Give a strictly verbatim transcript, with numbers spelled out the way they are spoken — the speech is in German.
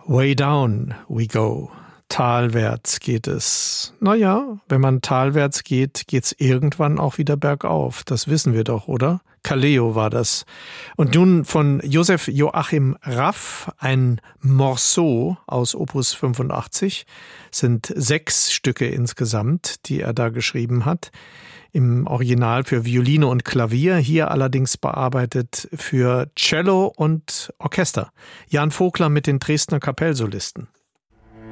Way down we go. Talwärts geht es. Naja, wenn man talwärts geht, geht's irgendwann auch wieder bergauf. Das wissen wir doch, oder? Kaleo war das. Und nun von Josef Joachim Raff, ein Morceau aus Opus fünfundachtzig. Sind sechs Stücke insgesamt, die er da geschrieben hat. Im Original für Violine und Klavier, hier allerdings bearbeitet für Cello und Orchester. Jan Vogler mit den Dresdner Kapellsolisten.